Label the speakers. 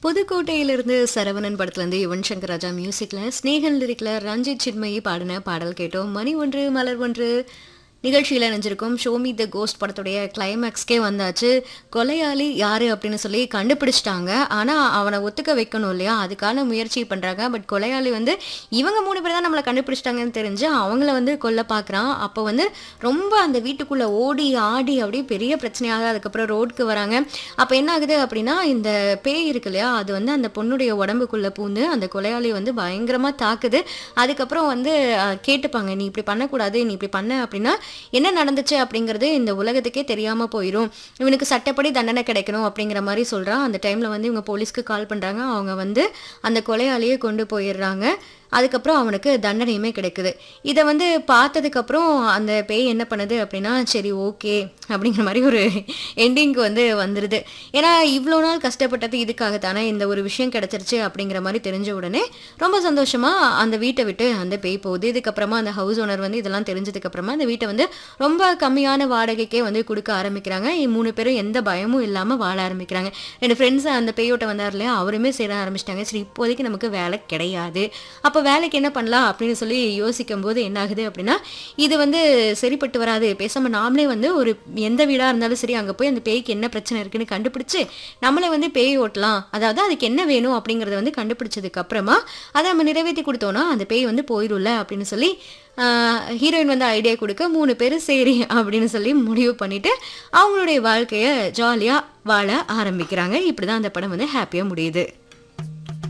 Speaker 1: புதுக்கோட்டையிலிருந்து சரவணன் படத்துலேருந்து யுவன் சங்கர் ராஜா மியூசிக்ல ஸ்னேகன் லிரிக்ல ரஞ்சித் சின்மயி பாடின பாடல் கேட்டோம். மணி ஒன்று மலர் ஒன்று நிகழ்ச்சியில் நினைஞ்சிருக்கும். ஷோமி த கோஸ்ட் படத்துடைய கிளைமேக்ஸ்க்கே வந்தாச்சு. கொலையாளி யாரு அப்படின்னு சொல்லி கண்டுபிடிச்சிட்டாங்க. ஆனால் அவனை ஒத்துக்க வைக்கணும் இல்லையா, அதுக்கான முயற்சி பண்ணுறாங்க. பட் கொலையாளி வந்து இவங்க 3 பேர் தான் நம்மளை கண்டுபிடிச்சிட்டாங்கன்னு தெரிஞ்சு அவங்கள வந்து கொல்ல பார்க்குறான். அப்போ வந்து ரொம்ப அந்த வீட்டுக்குள்ளே ஓடி ஆடி அப்படியே பெரிய பிரச்சனையாக அதுக்கப்புறம் ரோடுக்கு வராங்க. அப்போ என்ன ஆகுது அப்படின்னா, இந்த பேய் இருக்கு இல்லையா, அது வந்து அந்த பொண்ணுடைய உடம்புக்குள்ளே பூந்து அந்த கொலையாளி வந்து பயங்கரமாக தாக்குது. அதுக்கப்புறம் வந்து கேட்டுப்பாங்க, நீ இப்படி பண்ணக்கூடாது, நீ இப்படி பண்ண அப்படின்னா என்ன நடந்துச்சு அப்படிங்கிறது இந்த உலகத்துக்கே தெரியாம போயிடும், இவனுக்கு சட்டப்படி தண்டனை கிடைக்கணும் அப்படிங்கிற மாதிரி சொல்றான். அந்த டைம்ல வந்து இவங்க போலீஸ்க்கு கால் பண்றாங்க. அவங்க வந்து அந்த கொலையாளியை கொண்டு போயிடுறாங்க. அதுக்கப்புறம் அவனுக்கு தண்டனையுமே கிடைக்குது. இதை வந்து பார்த்ததுக்கப்புறம் அந்த பேய் என்ன பண்ணுது அப்படின்னா, சரி ஓகே அப்படிங்கிற மாதிரி ஒரு எண்டிங்க்கு வந்து வந்துடுது. ஏன்னா இவ்வளோ நாள் கஷ்டப்பட்டது இதுக்காகத்தானே, இந்த ஒரு விஷயம் கிடைச்சிருச்சு அப்படிங்கிற மாதிரி தெரிஞ்ச உடனே ரொம்ப சந்தோஷமா அந்த வீட்டை விட்டு அந்த பேய் போகுது. இதுக்கப்புறமா அந்த ஹவுஸ் ஓனர் வந்து இதெல்லாம் தெரிஞ்சதுக்கப்புறமா அந்த வீட்டை வந்து ரொம்ப கம்மியான வாடகைக்கே வந்து கொடுக்க ஆரம்பிக்கிறாங்க. 3 பேரும் எந்த பயமும் இல்லாமல் வாழ ஆரம்பிக்கிறாங்க. 2 ஃப்ரெண்ட்ஸ் அந்த பேயோட்ட வந்தார் இல்லையா, அவருமே சேர ஆரம்பிச்சிட்டாங்க. சரி இப்போதைக்கு நமக்கு வேலை கிடையாது, அப்போ வேலைக்கு என்ன பண்ணலாம் அப்படின்னு சொல்லி யோசிக்கும் போது என்ன ஆகுது அப்படின்னா, இது வந்து சரிப்பட்டு வராது, பேசாமல் நாமளே வந்து ஒரு எந்த வீடாக இருந்தாலும் சரி அங்கே போய் அந்த பேய்க்கு என்ன பிரச்சனை இருக்குன்னு கண்டுபிடிச்சு நம்மளை வந்து பேய் ஓட்டலாம். அதாவது அதுக்கு என்ன வேணும் அப்படிங்கிறத வந்து கண்டுபிடிச்சதுக்கு அப்புறமா அதை நம்ம நிறைவேற்றி கொடுத்தோம்னா அந்த பேய் வந்து போயிடும்ல அப்படின்னு சொல்லி ஹீரோயின் வந்து ஐடியா கொடுக்க 3 பேர் சரி அப்படின்னு சொல்லி முடிவு பண்ணிட்டு அவங்களுடைய வாழ்க்கையை ஜாலியாக வாழ ஆரம்பிக்கிறாங்க. இப்படி தான் அந்த படம் வந்து ஹாப்பியாக முடியுது.